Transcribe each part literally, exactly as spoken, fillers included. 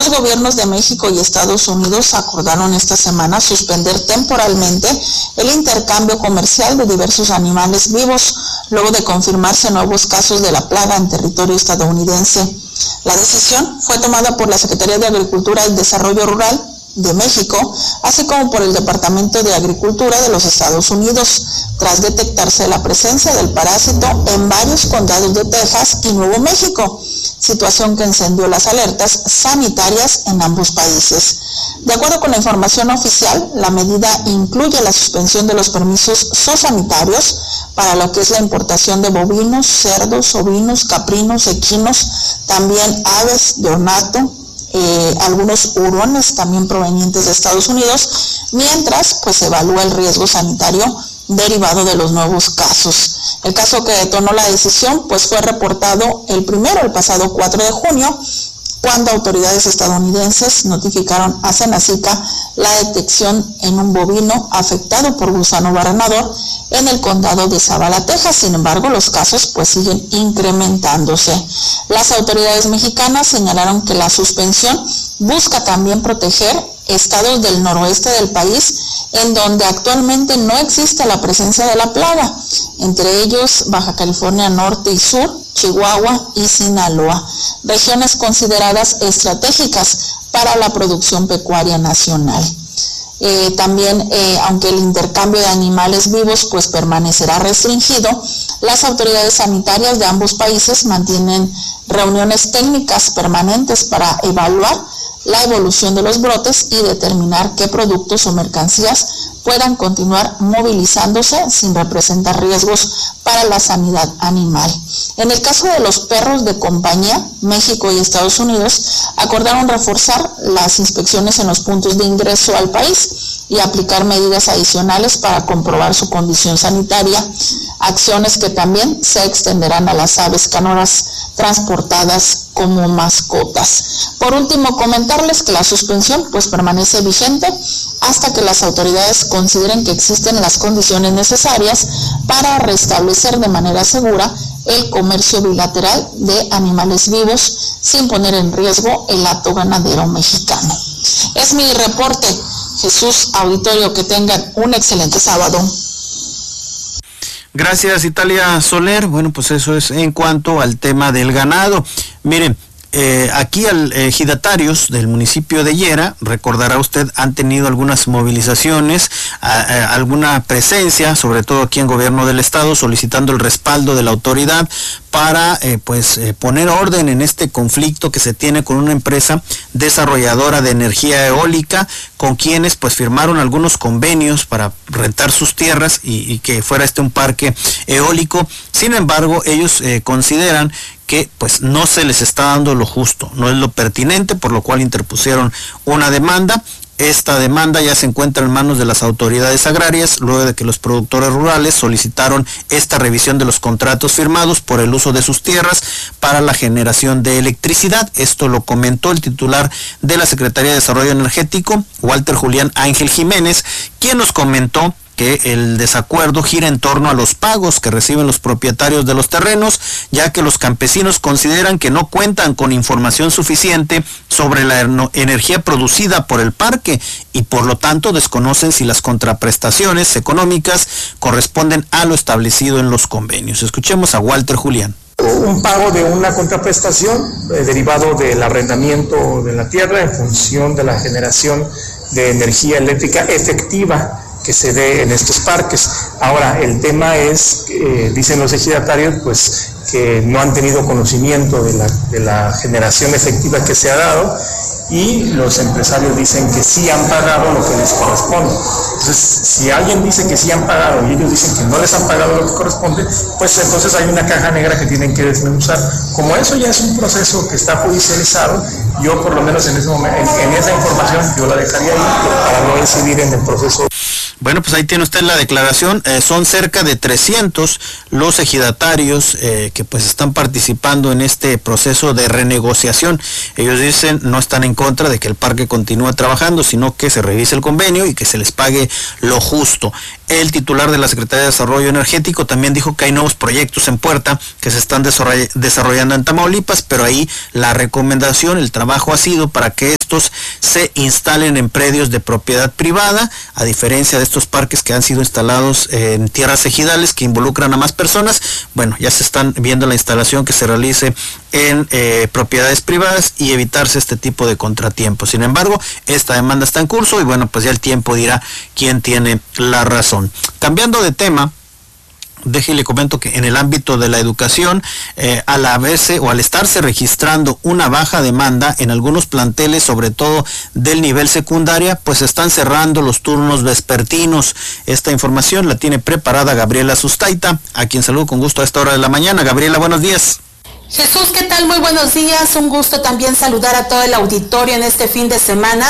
Los gobiernos de México y Estados Unidos acordaron esta semana suspender temporalmente el intercambio comercial de diversos animales vivos, luego de confirmarse nuevos casos de la plaga en territorio estadounidense. La decisión fue tomada por la Secretaría de Agricultura y Desarrollo Rural de México, así como por el Departamento de Agricultura de los Estados Unidos, tras detectarse la presencia del parásito en varios condados de Texas y Nuevo México, situación que encendió las alertas sanitarias en ambos países. De acuerdo con la información oficial, la medida incluye la suspensión de los permisos zoosanitarios para lo que es la importación de bovinos, cerdos, ovinos, caprinos, equinos, también aves de ornato, Eh, algunos hurones también provenientes de Estados Unidos, mientras pues se evalúa el riesgo sanitario derivado de los nuevos casos. El caso que detonó la decisión pues fue reportado el primero, el pasado cuatro de junio, cuando autoridades estadounidenses notificaron a Senacica la detección en un bovino afectado por gusano barrenador en el condado de Zavala, Texas. Sin embargo, los casos pues siguen incrementándose. Las autoridades mexicanas señalaron que la suspensión busca también proteger estados del noroeste del país, en donde actualmente no existe la presencia de la plaga, entre ellos Baja California Norte y Sur, Chihuahua y Sinaloa, regiones consideradas estratégicas para la producción pecuaria nacional. Eh, también, eh, aunque el intercambio de animales vivos pues permanecerá restringido, las autoridades sanitarias de ambos países mantienen reuniones técnicas permanentes para evaluar la evolución de los brotes y determinar qué productos o mercancías puedan continuar movilizándose sin representar riesgos para la sanidad animal. En el caso de los perros de compañía, México y Estados Unidos acordaron reforzar las inspecciones en los puntos de ingreso al país y aplicar medidas adicionales para comprobar su condición sanitaria, acciones que también se extenderán a las aves canoras transportadas como mascotas. Por último, comentarles que la suspensión pues permanece vigente hasta que las autoridades consideren que existen las condiciones necesarias para restablecer de manera segura el comercio bilateral de animales vivos sin poner en riesgo el hato ganadero mexicano. Es mi reporte. Jesús, auditorio, que tengan un excelente sábado. Gracias, Italia Soler. Bueno, pues eso es en cuanto al tema del ganado. Miren, eh, aquí al eh, ejidatarios del municipio de Llera, recordará usted, han tenido algunas movilizaciones, a, a, alguna presencia, sobre todo aquí en gobierno del estado, solicitando el respaldo de la autoridad para eh, pues eh, poner orden en este conflicto que se tiene con una empresa desarrolladora de energía eólica, con quienes pues firmaron algunos convenios para rentar sus tierras y, y que fuera este un parque eólico. Sin embargo, ellos eh, consideran que pues no se les está dando lo justo, no es lo pertinente, por lo cual interpusieron una demanda. Esta demanda ya se encuentra en manos de las autoridades agrarias, luego de que los productores rurales solicitaron esta revisión de los contratos firmados por el uso de sus tierras para la generación de electricidad. Esto lo comentó el titular de la Secretaría de Desarrollo Energético, Walter Julián Ángel Jiménez, quien nos comentó que el desacuerdo gira en torno a los pagos que reciben los propietarios de los terrenos, ya que los campesinos consideran que no cuentan con información suficiente sobre la energía producida por el parque y por lo tanto desconocen si las contraprestaciones económicas corresponden a lo establecido en los convenios. Escuchemos a Walter Julián. Un pago de una contraprestación eh, derivado del arrendamiento de la tierra en función de la generación de energía eléctrica efectiva que se dé en estos parques. Ahora, el tema es, eh, dicen los ejidatarios, pues que no han tenido conocimiento de la, de la generación efectiva que se ha dado, y los empresarios dicen que sí han pagado lo que les corresponde. Entonces, si alguien dice que sí han pagado y ellos dicen que no les han pagado lo que corresponde, pues entonces hay una caja negra que tienen que desmenuzar. Como eso ya es un proceso que está judicializado, yo por lo menos en ese momento, en, en esa información, yo la dejaría ahí para no incidir en el proceso. Bueno, pues ahí tiene usted la declaración. Eh, son cerca de trescientos los ejidatarios eh, que pues están participando en este proceso de renegociación. Ellos dicen no están en contra de que el parque continúe trabajando, sino que se revise el convenio y que se les pague lo justo. El titular de la Secretaría de Desarrollo Energético también dijo que hay nuevos proyectos en puerta que se están desarrollando en Tamaulipas, pero ahí la recomendación, el trabajo ha sido para que estos se instalen en predios de propiedad privada, a diferencia de estos parques que han sido instalados en tierras ejidales que involucran a más personas. Bueno, ya se están viendo la instalación que se realice en eh, propiedades privadas y evitarse este tipo de contratiempos. Sin embargo, esta demanda está en curso y bueno, pues ya el tiempo dirá quién tiene la razón. Cambiando de tema, déjele comento que en el ámbito de la educación, eh, al haberse o al estarse registrando una baja demanda en algunos planteles, sobre todo del nivel secundaria, pues están cerrando los turnos vespertinos. Esta información la tiene preparada Gabriela Sustaita, a quien saludo con gusto a esta hora de la mañana. Gabriela, buenos días. Jesús, ¿qué tal? Muy buenos días. Un gusto también saludar a todo el auditorio en este fin de semana.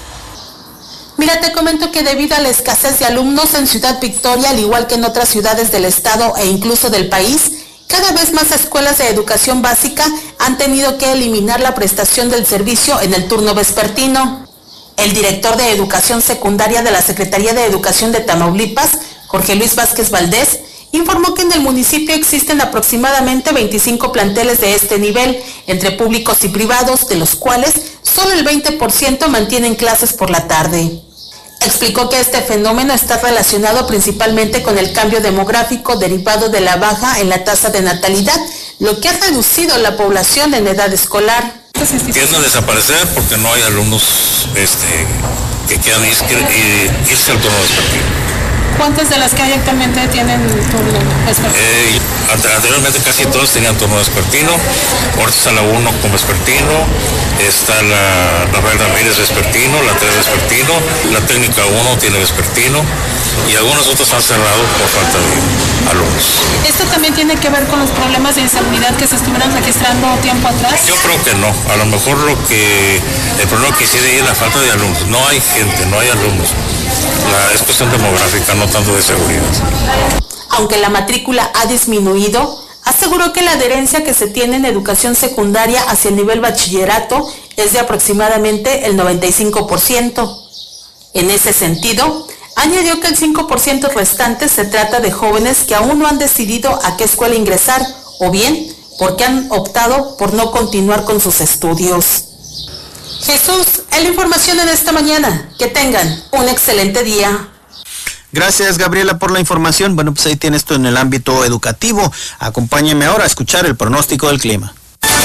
Mira, te comento que debido a la escasez de alumnos en Ciudad Victoria, al igual que en otras ciudades del estado e incluso del país, cada vez más escuelas de educación básica han tenido que eliminar la prestación del servicio en el turno vespertino. El director de Educación Secundaria de la Secretaría de Educación de Tamaulipas, Jorge Luis Vázquez Valdés, informó que en el municipio existen aproximadamente veinticinco planteles de este nivel, entre públicos y privados, de los cuales solo el veinte por ciento mantienen clases por la tarde. Explicó que este fenómeno está relacionado principalmente con el cambio demográfico derivado de la baja en la tasa de natalidad, lo que ha reducido la población en edad escolar. Tienden a desaparecer porque no hay alumnos este, que quieran irse, irse al turno vespertino. ¿Cuántas de las que hay actualmente tienen turno vespertino? Eh, anteriormente casi todos tenían turno vespertino. Ahorita está la uno con vespertino, está la Rafael Ramírez vespertino, la tres vespertino, la técnica uno tiene vespertino y algunos otros han cerrado por falta de alumnos. ¿Esto también tiene que ver con los problemas de inseguridad que se estuvieron registrando tiempo atrás? Yo creo que no. A lo mejor lo que el problema que sí es la falta de alumnos. No hay gente, no hay alumnos. La, es cuestión demográfica, no tanto de seguridad. Aunque la matrícula ha disminuido, aseguró que la adherencia que se tiene en educación secundaria hacia el nivel bachillerato es de aproximadamente el noventa y cinco por ciento. En ese sentido, añadió que el cinco por ciento restante se trata de jóvenes que aún no han decidido a qué escuela ingresar o bien porque han optado por no continuar con sus estudios. Jesús, es la información en esta mañana. Que tengan un excelente día. Gracias, Gabriela, por la información. Bueno, pues ahí tiene esto en el ámbito educativo. Acompáñeme ahora a escuchar el pronóstico del clima.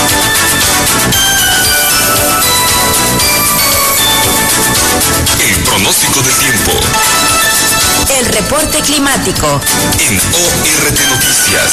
El pronóstico del tiempo. El reporte climático. En O R T Noticias.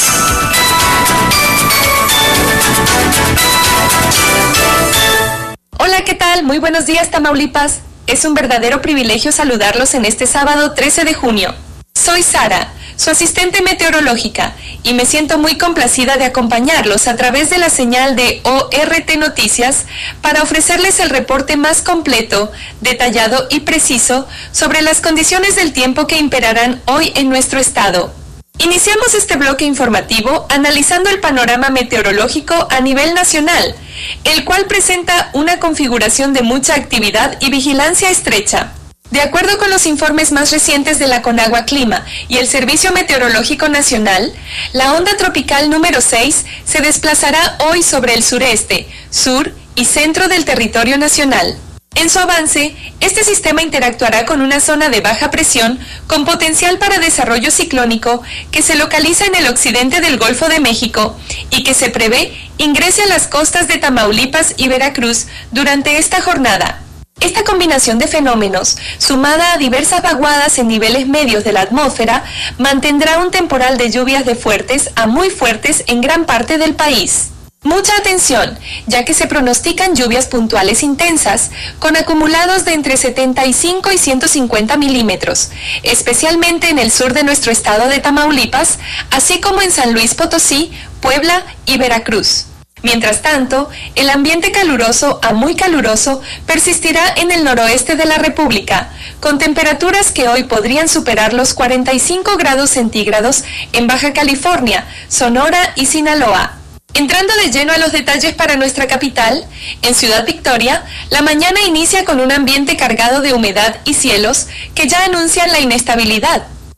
Hola, ¿qué tal? Muy buenos días, Tamaulipas. Es un verdadero privilegio saludarlos en este sábado trece de junio. Soy Sara, su asistente meteorológica, y me siento muy complacida de acompañarlos a través de la señal de O R T Noticias para ofrecerles el reporte más completo, detallado y preciso sobre las condiciones del tiempo que imperarán hoy en nuestro estado. Iniciamos este bloque informativo analizando el panorama meteorológico a nivel nacional, el cual presenta una configuración de mucha actividad y vigilancia estrecha. De acuerdo con los informes más recientes de la Conagua Clima y el Servicio Meteorológico Nacional, la onda tropical número seis se desplazará hoy sobre el sureste, sur y centro del territorio nacional. En su avance, este sistema interactuará con una zona de baja presión con potencial para desarrollo ciclónico que se localiza en el occidente del Golfo de México y que se prevé ingrese a las costas de Tamaulipas y Veracruz durante esta jornada. Esta combinación de fenómenos, sumada a diversas vaguadas en niveles medios de la atmósfera, mantendrá un temporal de lluvias de fuertes a muy fuertes en gran parte del país. Mucha atención, ya que se pronostican lluvias puntuales intensas, con acumulados de entre setenta y cinco y ciento cincuenta milímetros, especialmente en el sur de nuestro estado de Tamaulipas, así como en San Luis Potosí, Puebla y Veracruz. Mientras tanto, el ambiente caluroso a muy caluroso persistirá en el noroeste de la República, con temperaturas que hoy podrían superar los cuarenta y cinco grados centígrados en Baja California, Sonora y Sinaloa. Entrando de lleno a los detalles para nuestra capital, en Ciudad Victoria, la mañana inicia con un ambiente cargado de humedad y cielos que ya anuncian la inestabilidad.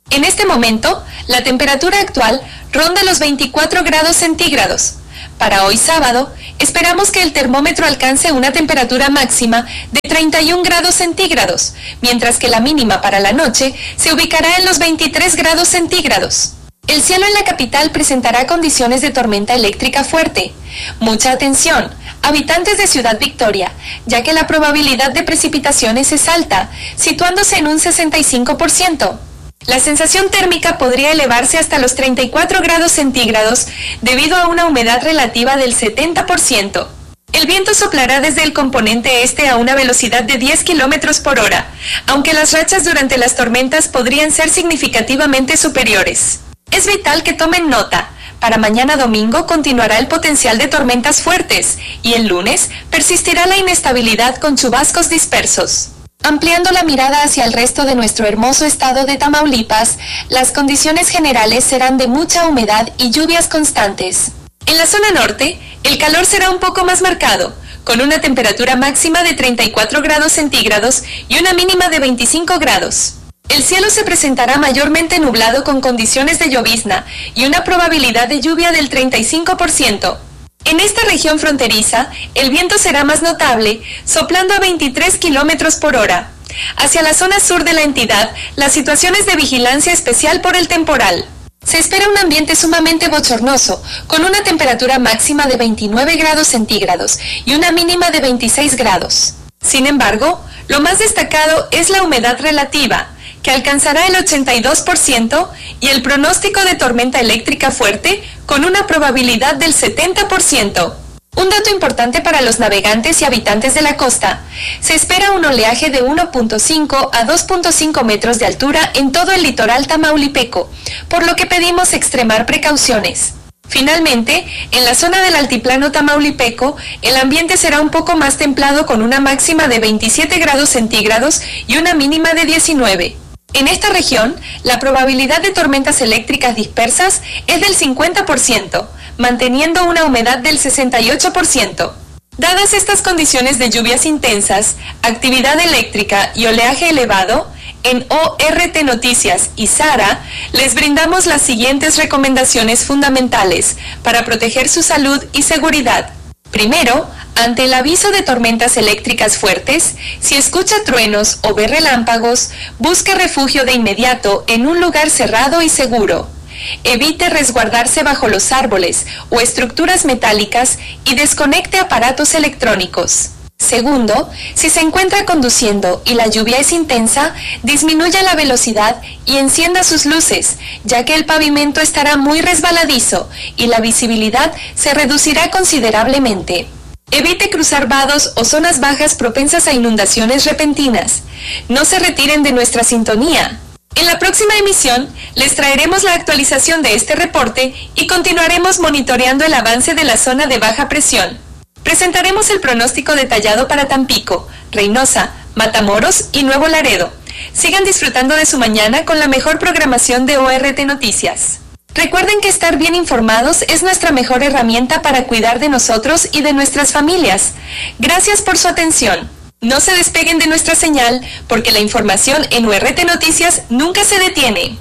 En este momento, la temperatura actual ronda los veinticuatro grados centígrados. Para hoy sábado, esperamos que el termómetro alcance una temperatura máxima de treinta y un grados centígrados, mientras que la mínima para la noche se ubicará en los veintitrés grados centígrados. El cielo en la capital presentará condiciones de tormenta eléctrica fuerte. Mucha atención, habitantes de Ciudad Victoria, ya que la probabilidad de precipitaciones es alta, situándose en un sesenta y cinco por ciento. La sensación térmica podría elevarse hasta los treinta y cuatro grados centígrados debido a una humedad relativa del setenta por ciento. El viento soplará desde el componente este a una velocidad de diez kilómetros por hora, aunque las rachas durante las tormentas podrían ser significativamente superiores. Es vital que tomen nota. Para mañana domingo continuará el potencial de tormentas fuertes y el lunes persistirá la inestabilidad con chubascos dispersos. Ampliando la mirada hacia el resto de nuestro hermoso estado de Tamaulipas, las condiciones generales serán de mucha humedad y lluvias constantes. En la zona norte, el calor será un poco más marcado, con una temperatura máxima de treinta y cuatro grados centígrados y una mínima de veinticinco grados. El cielo se presentará mayormente nublado con condiciones de llovizna y una probabilidad de lluvia del treinta y cinco por ciento. En esta región fronteriza, el viento será más notable, soplando a veintitrés kilómetros por hora. Hacia la zona sur de la entidad, la situación es de vigilancia especial por el temporal. Se espera un ambiente sumamente bochornoso, con una temperatura máxima de veintinueve grados centígrados y una mínima de veintiséis grados. Sin embargo, lo más destacado es la humedad relativa, que alcanzará el ochenta y dos por ciento, y el pronóstico de tormenta eléctrica fuerte con una probabilidad del setenta por ciento. Un dato importante para los navegantes y habitantes de la costa: se espera un oleaje de uno punto cinco a dos punto cinco metros de altura en todo el litoral tamaulipeco, por lo que pedimos extremar precauciones. Finalmente, en la zona del altiplano tamaulipeco, el ambiente será un poco más templado con una máxima de veintisiete grados centígrados y una mínima de diecinueve. En esta región, la probabilidad de tormentas eléctricas dispersas es del cincuenta por ciento, manteniendo una humedad del sesenta y ocho por ciento. Dadas estas condiciones de lluvias intensas, actividad eléctrica y oleaje elevado, en O R T Noticias y Sara les brindamos las siguientes recomendaciones fundamentales para proteger su salud y seguridad. Primero, ante el aviso de tormentas eléctricas fuertes, si escucha truenos o ve relámpagos, busque refugio de inmediato en un lugar cerrado y seguro. Evite resguardarse bajo los árboles o estructuras metálicas y desconecte aparatos electrónicos. Segundo, si se encuentra conduciendo y la lluvia es intensa, disminuya la velocidad y encienda sus luces, ya que el pavimento estará muy resbaladizo y la visibilidad se reducirá considerablemente. Evite cruzar vados o zonas bajas propensas a inundaciones repentinas. No se retiren de nuestra sintonía. En la próxima emisión les traeremos la actualización de este reporte y continuaremos monitoreando el avance de la zona de baja presión. Presentaremos el pronóstico detallado para Tampico, Reynosa, Matamoros y Nuevo Laredo. Sigan disfrutando de su mañana con la mejor programación de O R T Noticias. Recuerden que estar bien informados es nuestra mejor herramienta para cuidar de nosotros y de nuestras familias. Gracias por su atención. No se despeguen de nuestra señal, porque la información en O R T Noticias nunca se detiene.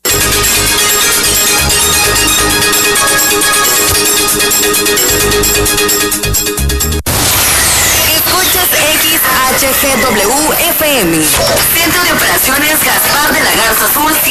Escuchas X H G W F M, Centro de Operaciones Gaspar de la Garza Azul.